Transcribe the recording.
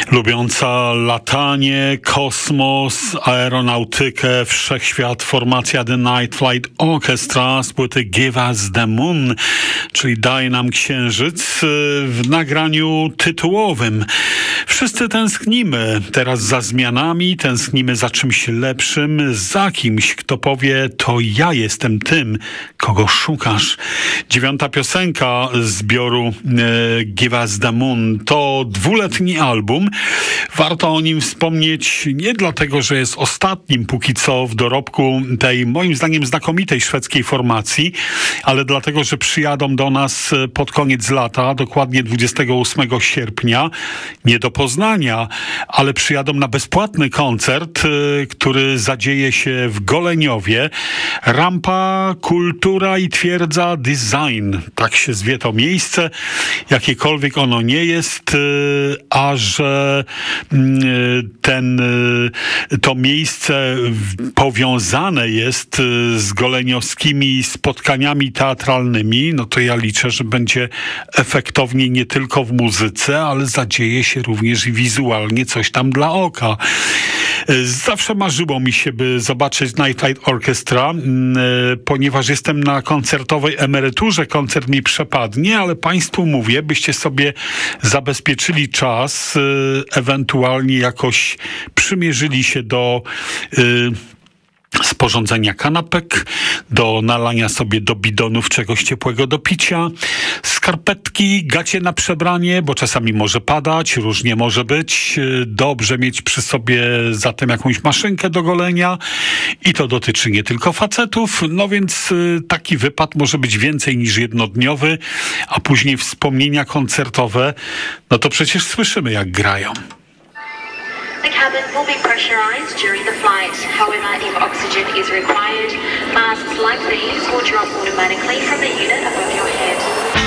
Lubiąca latanie, kosmos, aeronautykę, wszechświat, formacja The Night Flight Orchestra z płyty Give Us the Moon, czyli Daj nam księżyc, w nagraniu tytułowym. Wszyscy tęsknimy teraz za zmianami, tęsknimy za czymś lepszym, za kimś, kto powie: to ja jestem tym, kogo szukasz. 9. piosenka zbioru Give Us the Moon to 2-letni album. Warto o nim wspomnieć nie dlatego, że jest ostatnim póki co w dorobku tej, moim zdaniem, znakomitej szwedzkiej formacji, ale dlatego, że przyjadą do nas pod koniec lata, dokładnie 28 sierpnia, nie do Poznania, ale przyjadą na bezpłatny koncert, który zadzieje się w Goleniowie. Rampa, Kultura i Twierdza Design. Tak się zwie to miejsce, jakiekolwiek ono nie jest, a że to miejsce powiązane jest z goleniowskimi spotkaniami teatralnymi, no to ja liczę, że będzie efektownie nie tylko w muzyce, ale zadzieje się również i wizualnie coś tam dla oka. Zawsze marzyło mi się, by zobaczyć Night Flight Orchestra, ponieważ jestem na koncertowej emeryturze, koncert mi przepadnie, ale Państwu mówię, byście sobie zabezpieczyli czas, ewentualnie jakoś przymierzyli się do sporządzenia kanapek, do nalania sobie do bidonów czegoś ciepłego do picia, skarpetki, gacie na przebranie, bo czasami może padać, różnie może być. Dobrze mieć przy sobie zatem jakąś maszynkę do golenia i to dotyczy nie tylko facetów, no więc taki wypad może być więcej niż jednodniowy, a później wspomnienia koncertowe, no to przecież słyszymy, jak grają. The cabin will be pressurized during the flight. However, if oxygen is required, masks like these will drop automatically from the unit above your head.